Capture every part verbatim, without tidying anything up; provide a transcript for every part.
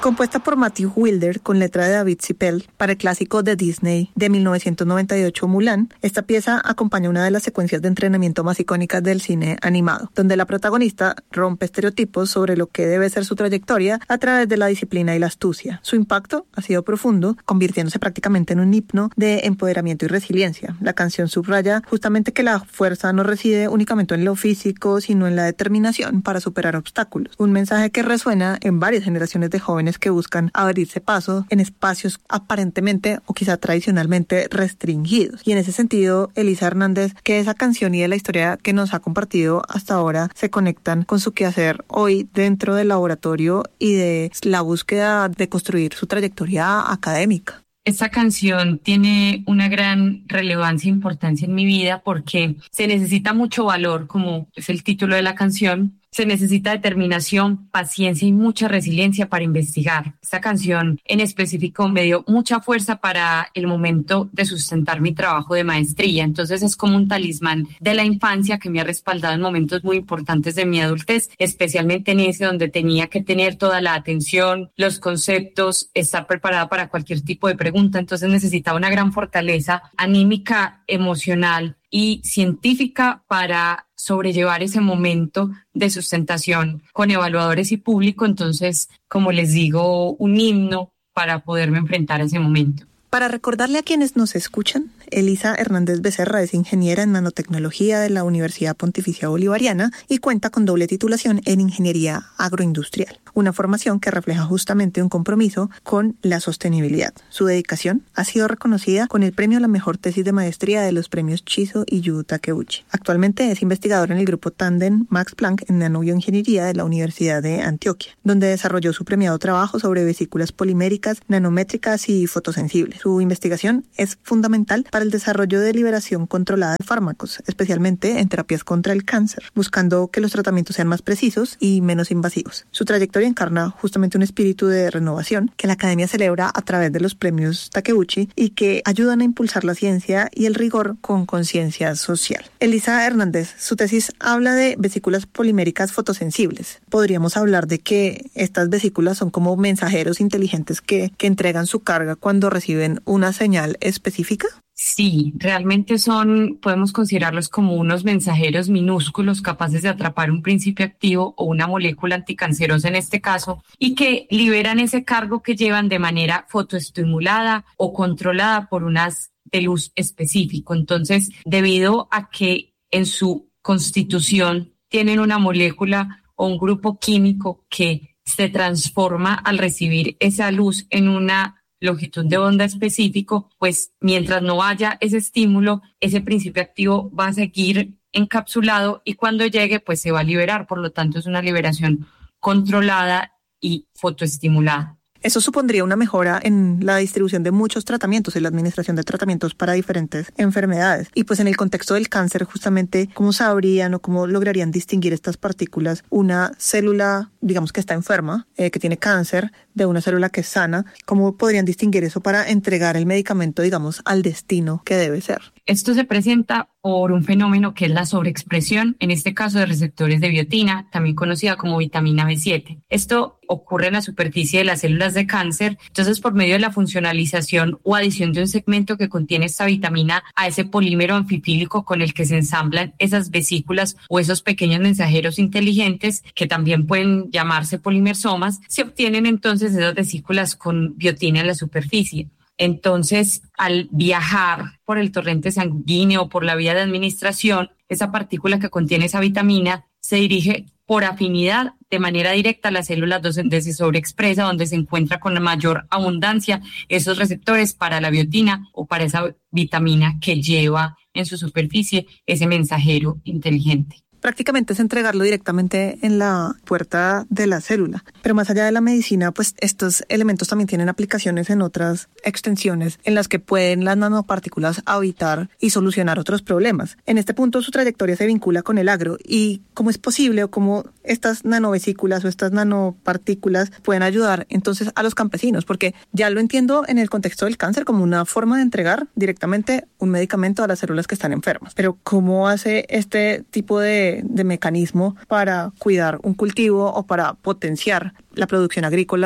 Compuesta por Matthew Wilder con letra de David Zippel para el clásico de Disney de mil novecientos noventa y ocho Mulan, esta pieza acompaña una de las secuencias de entrenamiento más icónicas del cine animado, donde la protagonista rompe estereotipos sobre lo que debe ser su trayectoria a través de la disciplina y la astucia. Su impacto ha sido profundo, convirtiéndose prácticamente en un himno de empoderamiento y resiliencia. La canción subraya justamente que la fuerza no reside únicamente en lo físico, sino en la determinación para superar obstáculos. Un mensaje que resuena en varias generaciones de jóvenes que buscan abrirse paso en espacios aparentemente o quizá tradicionalmente restringidos. Y en ese sentido, Elisa Hernández, que esa canción y de la historia que nos ha compartido hasta ahora se conectan con su quehacer hoy dentro del laboratorio y de la búsqueda de construir su trayectoria académica. Esta canción tiene una gran relevancia e importancia en mi vida porque se necesita mucho valor, como es el título de la canción. Se necesita determinación, paciencia y mucha resiliencia para investigar. Esta canción en específico me dio mucha fuerza para el momento de sustentar mi trabajo de maestría. Entonces es como un talismán de la infancia que me ha respaldado en momentos muy importantes de mi adultez, especialmente en ese donde tenía que tener toda la atención, los conceptos, estar preparada para cualquier tipo de pregunta. Entonces necesitaba una gran fortaleza anímica, emocional y científica para sobrellevar ese momento de sustentación con evaluadores y público. Entonces, como les digo, un himno para poderme enfrentar a ese momento. Para recordarle a quienes nos escuchan, Elisa Hernández Becerra es ingeniera en nanotecnología de la Universidad Pontificia Bolivariana y cuenta con doble titulación en ingeniería agroindustrial, una formación que refleja justamente un compromiso con la sostenibilidad. Su dedicación ha sido reconocida con el premio a la mejor tesis de maestría de los premios Chiso y Yu Takeuchi. Actualmente es investigadora en el grupo Tandem Max Planck en nanobioingeniería de la Universidad de Antioquia, donde desarrolló su premiado trabajo sobre vesículas poliméricas, nanométricas y fotosensibles. Su investigación es fundamental para el desarrollo de liberación controlada de fármacos, especialmente en terapias contra el cáncer, buscando que los tratamientos sean más precisos y menos invasivos. Su trayectoria encarna justamente un espíritu de renovación que la academia celebra a través de los premios Takeuchi y que ayudan a impulsar la ciencia y el rigor con conciencia social. Elisa Hernández, su tesis habla de vesículas poliméricas fotosensibles. ¿Podríamos hablar de que estas vesículas son como mensajeros inteligentes que, que entregan su carga cuando reciben una señal específica? Sí, realmente son, podemos considerarlos como unos mensajeros minúsculos capaces de atrapar un principio activo o una molécula anticancerosa en este caso y que liberan ese cargo que llevan de manera fotoestimulada o controlada por un haz de luz específico. Entonces, debido a que en su constitución tienen una molécula o un grupo químico que se transforma al recibir esa luz en una longitud de onda específico, pues mientras no haya ese estímulo, ese principio activo va a seguir encapsulado y cuando llegue, pues se va a liberar. Por lo tanto, es una liberación controlada y fotoestimulada. Eso supondría una mejora en la distribución de muchos tratamientos y la administración de tratamientos para diferentes enfermedades. Y pues en el contexto del cáncer, justamente, ¿cómo sabrían o cómo lograrían distinguir estas partículas? Una célula, digamos que está enferma, eh, que tiene cáncer, de una célula que es sana. ¿Cómo podrían distinguir eso para entregar el medicamento, digamos, al destino que debe ser? Esto se presenta por un fenómeno que es la sobreexpresión, en este caso de receptores de biotina, también conocida como vitamina B siete. Esto ocurre en la superficie de las células de cáncer. Entonces, por medio de la funcionalización o adición de un segmento que contiene esta vitamina a ese polímero anfipílico con el que se ensamblan esas vesículas o esos pequeños mensajeros inteligentes, que también pueden llamarse polimersomas, se obtienen entonces esas vesículas con biotina en la superficie. Entonces, al viajar por el torrente sanguíneo o por la vía de administración, esa partícula que contiene esa vitamina se dirige por afinidad de manera directa a las células donde se sobreexpresa, donde se encuentra con la mayor abundancia esos receptores para la biotina o para esa vitamina que lleva en su superficie ese mensajero inteligente. Prácticamente es entregarlo directamente en la puerta de la célula. Pero más allá de la medicina, pues estos elementos también tienen aplicaciones en otras extensiones en las que pueden las nanopartículas habitar y solucionar otros problemas. En este punto su trayectoria se vincula con el agro y cómo es posible o cómo estas nanovesículas o estas nanopartículas pueden ayudar entonces a los campesinos, porque ya lo entiendo en el contexto del cáncer como una forma de entregar directamente un medicamento a las células que están enfermas. Pero ¿cómo hace este tipo de de mecanismo para cuidar un cultivo o para potenciar la producción agrícola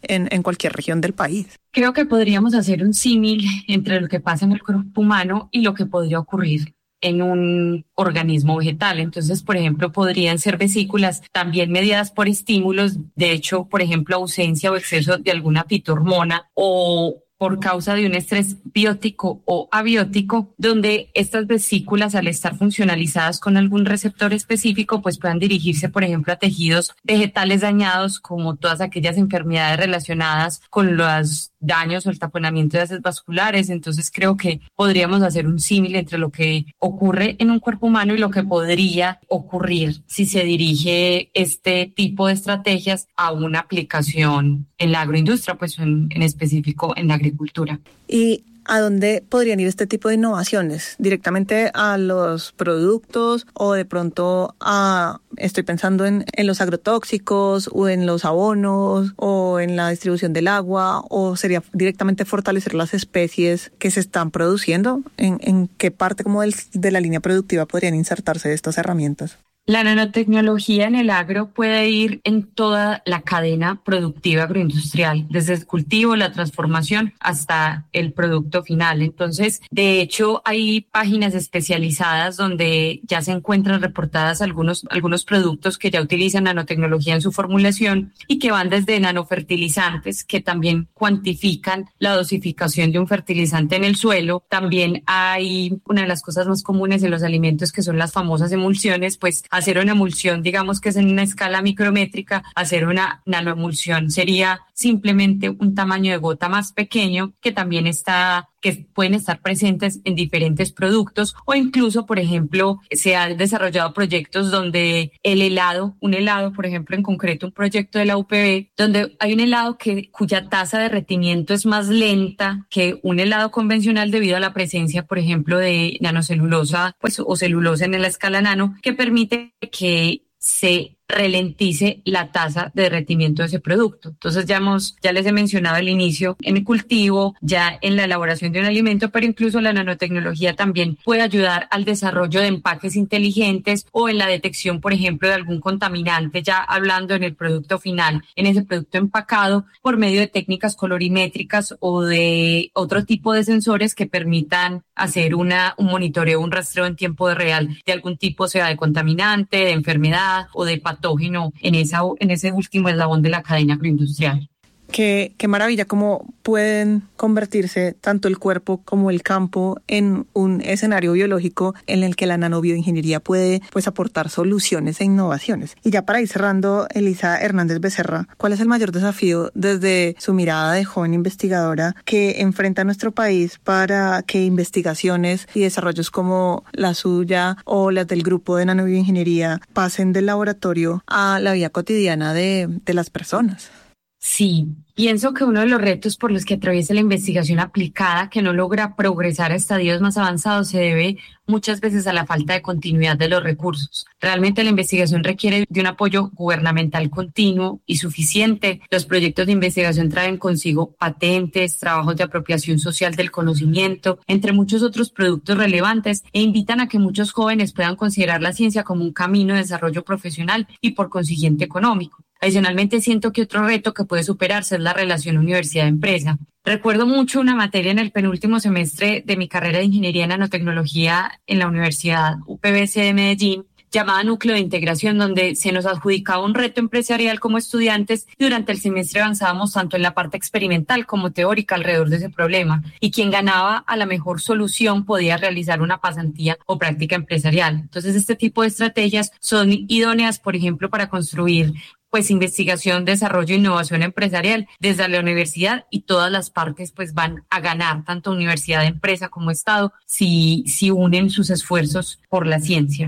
en, en cualquier región del país. Creo que podríamos hacer un símil entre lo que pasa en el cuerpo humano y lo que podría ocurrir en un organismo vegetal. Entonces, por ejemplo, podrían ser vesículas también mediadas por estímulos, de hecho, por ejemplo, ausencia o exceso de alguna fitohormona o por causa de un estrés biótico o abiótico, donde estas vesículas, al estar funcionalizadas con algún receptor específico, pues puedan dirigirse, por ejemplo, a tejidos vegetales dañados, como todas aquellas enfermedades relacionadas con los daños o el taponamiento de haces vasculares. Entonces creo que podríamos hacer un símil entre lo que ocurre en un cuerpo humano y lo que podría ocurrir si se dirige este tipo de estrategias a una aplicación en la agroindustria, pues en, en específico en la agricultura. ¿Y a dónde podrían ir este tipo de innovaciones? ¿Directamente a los productos o de pronto a, estoy pensando en, en los agrotóxicos o en los abonos o en la distribución del agua, o sería directamente fortalecer las especies que se están produciendo? ¿En, en qué parte como del, de la línea productiva podrían insertarse estas herramientas? La nanotecnología en el agro puede ir en toda la cadena productiva agroindustrial, desde el cultivo, la transformación hasta el producto final. Entonces, de hecho, hay páginas especializadas donde ya se encuentran reportadas algunos, algunos productos que ya utilizan nanotecnología en su formulación y que van desde nanofertilizantes, que también cuantifican la dosificación de un fertilizante en el suelo. También hay una de las cosas más comunes en los alimentos, que son las famosas emulsiones, pues hacer una emulsión, digamos que es en una escala micrométrica, hacer una nanoemulsión sería simplemente un tamaño de gota más pequeño que también está, que pueden estar presentes en diferentes productos, o incluso, por ejemplo, se han desarrollado proyectos donde el helado, un helado, por ejemplo, en concreto un proyecto de la U P B, donde hay un helado que, cuya tasa de derretimiento es más lenta que un helado convencional debido a la presencia, por ejemplo, de nanocelulosa, pues, o celulosa en la escala nano, que permite que se ralentice la tasa de derretimiento de ese producto. Entonces ya hemos, ya les he mencionado al inicio, en el cultivo, ya en la elaboración de un alimento, pero incluso la nanotecnología también puede ayudar al desarrollo de empaques inteligentes o en la detección, por ejemplo, de algún contaminante, ya hablando en el producto final, en ese producto empacado, por medio de técnicas colorimétricas o de otro tipo de sensores que permitan hacer una, un monitoreo, un rastreo en tiempo real de algún tipo, sea de contaminante, de enfermedad o de patógeno en, esa, en ese último eslabón de la cadena agroindustrial. Qué, qué maravilla cómo pueden convertirse tanto el cuerpo como el campo en un escenario biológico en el que la nanobioingeniería puede pues aportar soluciones e innovaciones. Y ya para ir cerrando, Elisa Hernández Becerra, ¿cuál es el mayor desafío desde su mirada de joven investigadora que enfrenta nuestro país para que investigaciones y desarrollos como la suya o las del grupo de nanobioingeniería pasen del laboratorio a la vida cotidiana de, de las personas? Sí, pienso que uno de los retos por los que atraviesa la investigación aplicada, que no logra progresar a estadios más avanzados, se debe muchas veces a la falta de continuidad de los recursos. Realmente la investigación requiere de un apoyo gubernamental continuo y suficiente. Los proyectos de investigación traen consigo patentes, trabajos de apropiación social del conocimiento, entre muchos otros productos relevantes, e invitan a que muchos jóvenes puedan considerar la ciencia como un camino de desarrollo profesional y por consiguiente económico. Adicionalmente, siento que otro reto que puede superarse es la relación universidad-empresa. Recuerdo mucho una materia en el penúltimo semestre de mi carrera de Ingeniería en Nanotecnología en la Universidad U P B C de Medellín, llamada Núcleo de Integración, donde se nos adjudicaba un reto empresarial como estudiantes y durante el semestre avanzábamos tanto en la parte experimental como teórica alrededor de ese problema, y quien ganaba a la mejor solución podía realizar una pasantía o práctica empresarial. Entonces, este tipo de estrategias son idóneas, por ejemplo, para construir pues investigación, desarrollo e innovación empresarial desde la universidad, y todas las partes pues van a ganar, tanto universidad, empresa como Estado, si, si unen sus esfuerzos por la ciencia.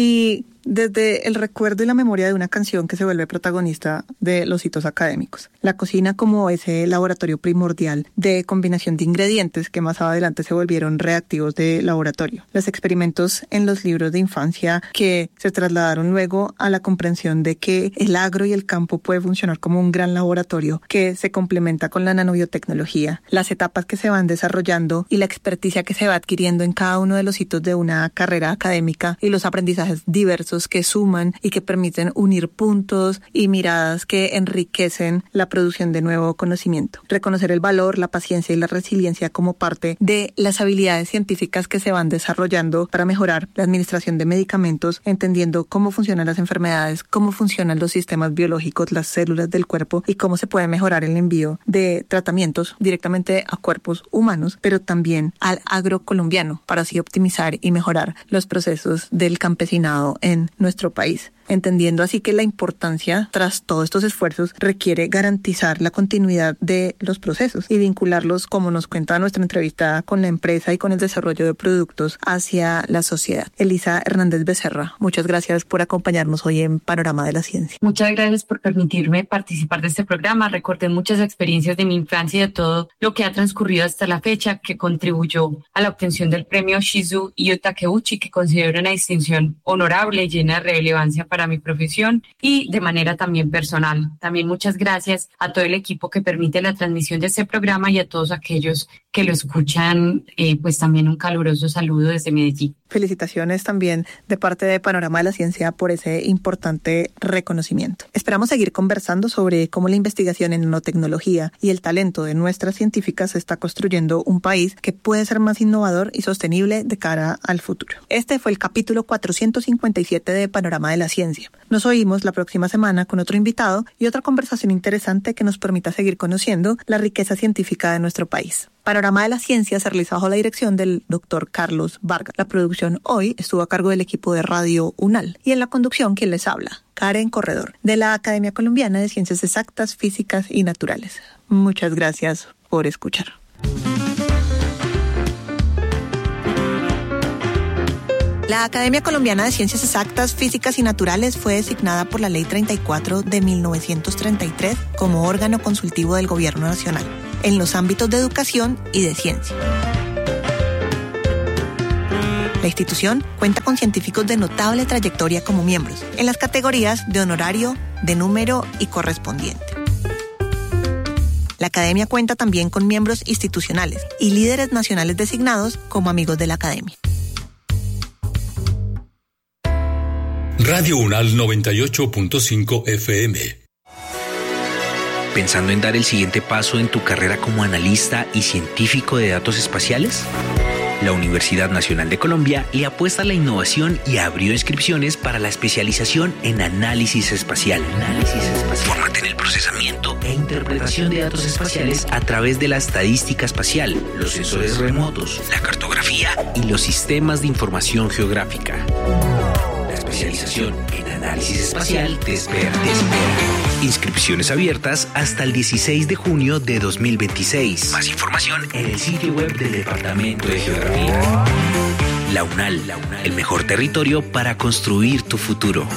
Y desde el recuerdo y la memoria de una canción que se vuelve protagonista de los hitos académicos, la cocina como ese laboratorio primordial de combinación de ingredientes que más adelante se volvieron reactivos de laboratorio, los experimentos en los libros de infancia que se trasladaron luego a la comprensión de que el agro y el campo puede funcionar como un gran laboratorio que se complementa con la nanobiotecnología, las etapas que se van desarrollando y la experticia que se va adquiriendo en cada uno de los hitos de una carrera académica y los aprendizajes aprendizajes diversos que suman y que permiten unir puntos y miradas que enriquecen la producción de nuevo conocimiento. Reconocer el valor, la paciencia y la resiliencia como parte de las habilidades científicas que se van desarrollando para mejorar la administración de medicamentos, entendiendo cómo funcionan las enfermedades, cómo funcionan los sistemas biológicos, las células del cuerpo y cómo se puede mejorar el envío de tratamientos directamente a cuerpos humanos, pero también al agrocolombiano para así optimizar y mejorar los procesos del campesinado en nuestro país. Entendiendo así que la importancia, tras todos estos esfuerzos, requiere garantizar la continuidad de los procesos y vincularlos, como nos cuenta nuestra entrevista, con la empresa y con el desarrollo de productos hacia la sociedad. Elisa Hernández Becerra, muchas gracias por acompañarnos hoy en Panorama de la Ciencia. Muchas gracias por permitirme participar de este programa. Recordé muchas experiencias de mi infancia y de todo lo que ha transcurrido hasta la fecha que contribuyó a la obtención del premio Shizu Iyo Takeuchi, que considero una distinción honorable y llena de relevancia para para mi profesión y de manera también personal. También muchas gracias a todo el equipo que permite la transmisión de este programa y a todos aquellos que lo escuchan, eh, pues también un caluroso saludo desde Medellín. Felicitaciones también de parte de Panorama de la Ciencia por ese importante reconocimiento. Esperamos seguir conversando sobre cómo la investigación en nanotecnología y el talento de nuestras científicas está construyendo un país que puede ser más innovador y sostenible de cara al futuro. Este fue el capítulo cuatrocientos cincuenta y siete de Panorama de la Ciencia. Nos oímos la próxima semana con otro invitado y otra conversación interesante que nos permita seguir conociendo la riqueza científica de nuestro país. Panorama de la Ciencia se realiza bajo la dirección del doctor Carlos Vargas. La producción hoy estuvo a cargo del equipo de Radio UNAL y en la conducción quien les habla, Karen Corredor, de la Academia Colombiana de Ciencias Exactas, Físicas y Naturales. Muchas gracias por escuchar. La Academia Colombiana de Ciencias Exactas, Físicas y Naturales fue designada por la Ley treinta y cuatro de mil novecientos treinta y tres como órgano consultivo del Gobierno Nacional en los ámbitos de educación y de ciencia. La institución cuenta con científicos de notable trayectoria como miembros, en las categorías de honorario, de número y correspondiente. La Academia cuenta también con miembros institucionales y líderes nacionales designados como amigos de la Academia. Radio UNAL noventa y ocho punto cinco F M. ¿Pensando en dar el siguiente paso en tu carrera como analista y científico de datos espaciales? La Universidad Nacional de Colombia le apuesta a la innovación y abrió inscripciones para la especialización en análisis espacial. Análisis espacial. Fórmate en el procesamiento e interpretación de datos espaciales a través de la estadística espacial, los sensores remotos, la cartografía y los sistemas de información geográfica. Especialización en análisis espacial te espera, te espera. Inscripciones abiertas hasta el dieciséis de junio de dos mil veintiséis. Más información en el sitio web del Departamento de Geografía. La UNAL, la UNAL, el mejor territorio para construir tu futuro.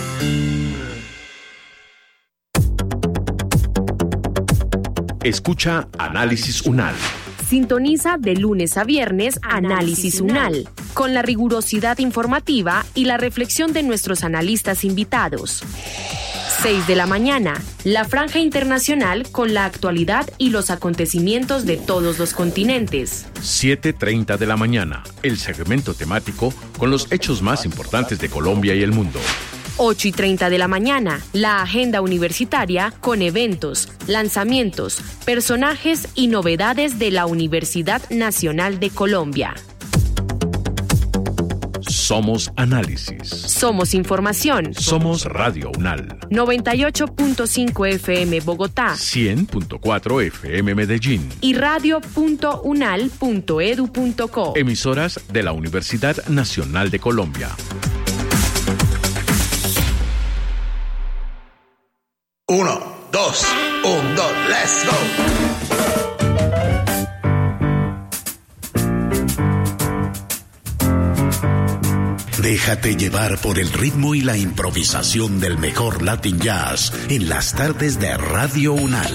Escucha Análisis UNAL. Sintoniza de lunes a viernes Análisis UNAL, con la rigurosidad informativa y la reflexión de nuestros analistas invitados. seis de la mañana, la franja internacional con la actualidad y los acontecimientos de todos los continentes. siete treinta de la mañana, el segmento temático con los hechos más importantes de Colombia y el mundo. ocho y treinta de la mañana, la agenda universitaria con eventos, lanzamientos, personajes y novedades de la Universidad Nacional de Colombia. Somos análisis. Somos información. Somos Radio UNAL. noventa y ocho punto cinco F M Bogotá. cien punto cuatro F M Medellín. Y radio punto unal punto edu punto co. Emisoras de la Universidad Nacional de Colombia. Uno, dos, un, dos, let's go. Déjate llevar por el ritmo y la improvisación del mejor Latin Jazz en las tardes de Radio UNAL.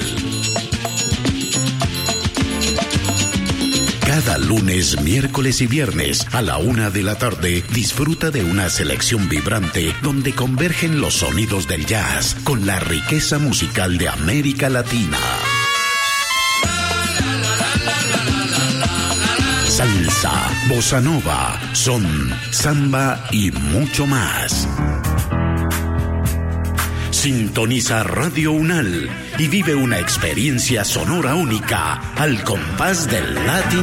Cada lunes, miércoles y viernes a la una de la tarde, disfruta de una selección vibrante donde convergen los sonidos del jazz con la riqueza musical de América Latina. salsa, bossa nova, son, samba y mucho más. Sintoniza Radio Unal y vive una experiencia sonora única al compás del Latin